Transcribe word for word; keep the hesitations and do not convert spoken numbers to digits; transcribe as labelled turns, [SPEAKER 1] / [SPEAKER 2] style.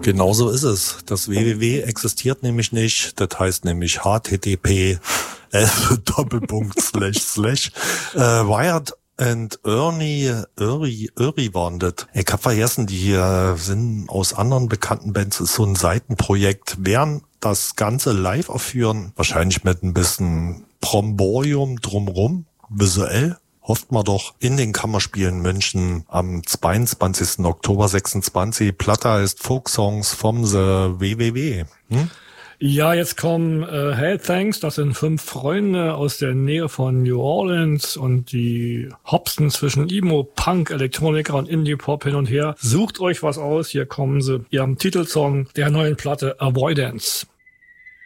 [SPEAKER 1] Genauso ist es. Das www existiert nämlich nicht. Das heißt nämlich H T T P Doppelpunkt slash slash äh, Wired and Ernie, Ernie, Ernie waren das. Ich hab vergessen, die äh, sind aus anderen bekannten Bands, ist so ein Seitenprojekt, werden das Ganze live aufführen, wahrscheinlich mit ein bisschen Bromborium drumrum, visuell. Hofft man doch, in den Kammerspielen München am zweiundzwanzigsten Oktober sechsundzwanzig. Platte heißt Folk Songs from the W W W. Hm?
[SPEAKER 2] Ja, jetzt kommen äh, Hell Thanks, das sind fünf Freunde aus der Nähe von New Orleans und die hopsen zwischen Emo, Punk, Elektroniker und Indie-Pop hin und her. Sucht euch was aus, hier kommen sie. Ihr habt einen Titelsong der neuen Platte Avoidance.